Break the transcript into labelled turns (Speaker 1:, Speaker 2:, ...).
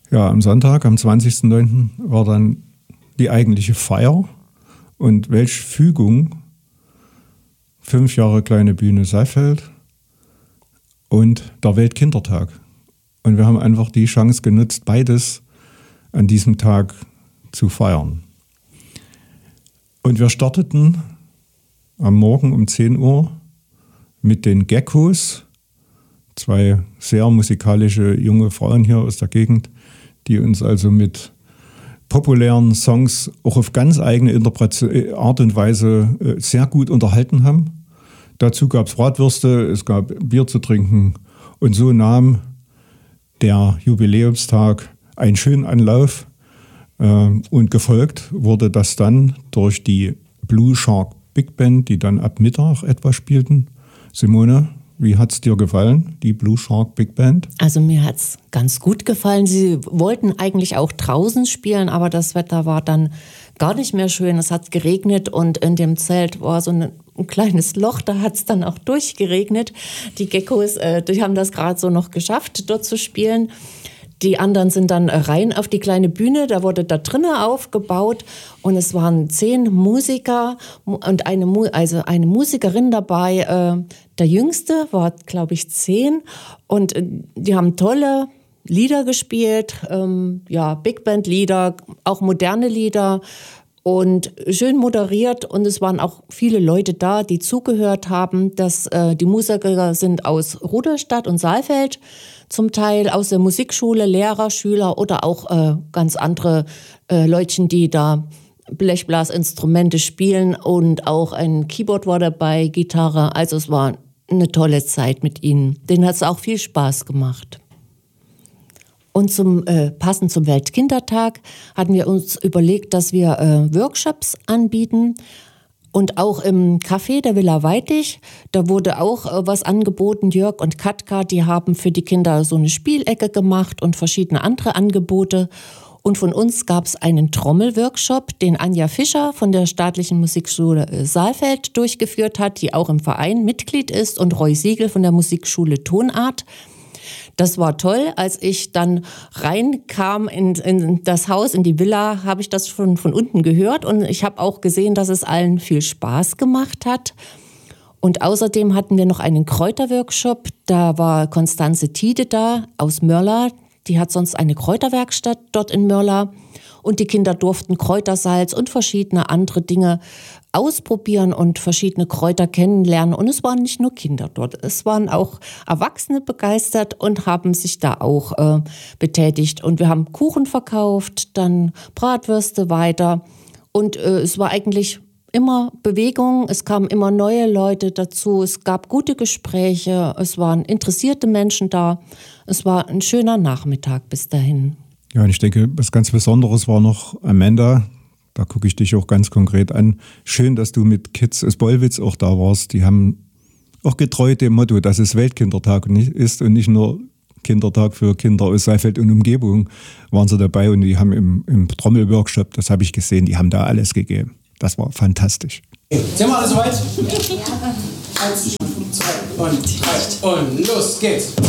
Speaker 1: Ja, am Sonntag, am 20.09. war dann die eigentliche Feier. Und welch Fügung, 5 Jahre Kleine Bühne Saalfeld und der Weltkindertag. Und wir haben einfach die Chance genutzt, beides an diesem Tag zu feiern. Und wir starteten am Morgen um 10 Uhr mit den Geckos, 2 sehr musikalische junge Frauen hier aus der Gegend, die uns also mit populären Songs auch auf ganz eigene Art und Weise sehr gut unterhalten haben. Dazu gab es Bratwürste, es gab Bier zu trinken und so nahm der Jubiläumstag einen schönen Anlauf und gefolgt wurde das dann durch die Blue Shark Big Band, die dann ab Mittag etwa spielten. Simone, wie hat es dir gefallen, die Blue Shark Big Band?
Speaker 2: Also mir hat es ganz gut gefallen. Sie wollten eigentlich auch draußen spielen, aber das Wetter war dann gar nicht mehr schön. Es hat geregnet und in dem Zelt war so ein kleines Loch, da hat es dann auch durchgeregnet. Die Geckos, die haben das gerade so noch geschafft, dort zu spielen. Die anderen sind dann rein auf die kleine Bühne, da wurde da drinnen aufgebaut und es waren 10 Musiker und eine Musikerin dabei. Der Jüngste war, glaube ich, 10 und die haben tolle Lieder gespielt, Big Band Lieder, auch moderne Lieder und schön moderiert und es waren auch viele Leute da, die zugehört haben. Die Musiker sind aus Rudolstadt und Saalfeld, zum Teil aus der Musikschule, Lehrer, Schüler oder auch ganz andere Leutchen, die da Blechblasinstrumente spielen und auch ein Keyboard war dabei, Gitarre. Also es war eine tolle Zeit mit ihnen. Denen hat es auch viel Spaß gemacht. Und passend zum Weltkindertag hatten wir uns überlegt, dass wir Workshops anbieten. Und auch im Café der Villa Weidlich, da wurde auch was angeboten. Jörg und Katka, die haben für die Kinder so eine Spielecke gemacht und verschiedene andere Angebote. Und von uns gab es einen Trommelworkshop, den Anja Fischer von der Staatlichen Musikschule Saalfeld durchgeführt hat, die auch im Verein Mitglied ist, und Roy Siegel von der Musikschule Tonart. Das war toll. Als ich dann reinkam in das Haus, in die Villa, habe ich das schon von unten gehört und ich habe auch gesehen, dass es allen viel Spaß gemacht hat. Und außerdem hatten wir noch einen Kräuterworkshop. Da war Konstanze Tiede da aus Mörla. Die hat sonst eine Kräuterwerkstatt dort in Mörla. Und die Kinder durften Kräutersalz und verschiedene andere Dinge ausprobieren und verschiedene Kräuter kennenlernen. Und es waren nicht nur Kinder dort, es waren auch Erwachsene begeistert und haben sich da auch betätigt. Und wir haben Kuchen verkauft, dann Bratwürste weiter. Und es war eigentlich immer Bewegung, es kamen immer neue Leute dazu, es gab gute Gespräche, es waren interessierte Menschen da. Es war ein schöner Nachmittag bis dahin.
Speaker 1: Ja, und ich denke, was ganz Besonderes war noch Amanda. Da gucke ich dich auch ganz konkret an. Schön, dass du mit Kids aus Bollwitz auch da warst. Die haben auch getreu dem Motto, dass es Weltkindertag ist und nicht nur Kindertag für Kinder aus Saalfeld und Umgebung, waren sie dabei. Und die haben im Trommelworkshop, das habe ich gesehen, die haben da alles gegeben. Das war fantastisch.
Speaker 3: Sind wir alle soweit? Ja. 1, 2 und 3 und los geht's.